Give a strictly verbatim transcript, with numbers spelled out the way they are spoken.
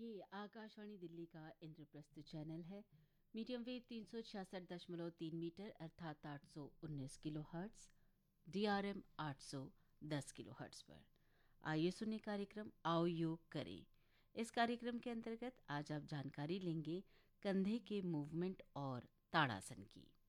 ये आकाशवाणी दिल्ली का इंद्रप्रस्थ चैनल है। मीडियम वेव तीन सौ छियासठ दशमलव तीन मीटर अर्थात आठ सौ उन्नीस kilo hertz, D R M आठ सौ दस किलो हर्ट्स पर। आइए सुनिए कार्यक्रम आओ योग करें। इस कार्यक्रम के अंतर्गत आज आप जानकारी लेंगे कंधे के मूवमेंट और ताड़ासन की।